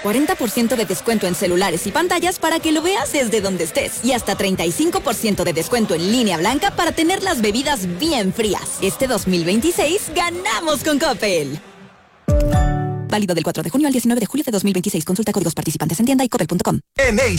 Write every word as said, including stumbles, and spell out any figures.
cuarenta por ciento de descuento en celulares y pantallas para que lo veas desde donde estés. Y hasta treinta y cinco por ciento de descuento en línea blanca para tener las bebidas bien frías. Este dos mil veintiséis ganamos con Coppel. Válido del cuatro de junio al diecinueve de julio de dos mil veintiséis. Consulta códigos participantes en tienda y coppel punto com. En H